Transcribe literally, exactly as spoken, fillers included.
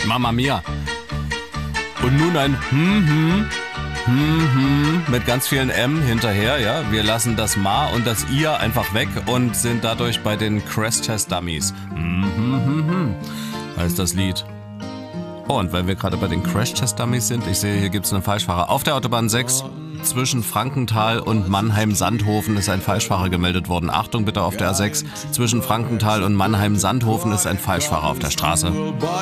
Mama Mia. Und nun ein hm, hm, hm, hm, mit ganz vielen M hinterher, ja. Wir lassen das Ma und das Ihr einfach weg und sind dadurch bei den Crash Test Dummies. Hm, hm, hm, hm, heißt das Lied. Oh, und weil wir gerade bei den Crash Test Dummies sind, ich sehe, hier gibt es einen Falschfahrer. Auf der Autobahn sechs zwischen Frankenthal und Mannheim-Sandhofen ist ein Falschfahrer gemeldet worden. Achtung bitte auf der A sechs zwischen Frankenthal und Mannheim-Sandhofen ist ein Falschfahrer auf der Straße.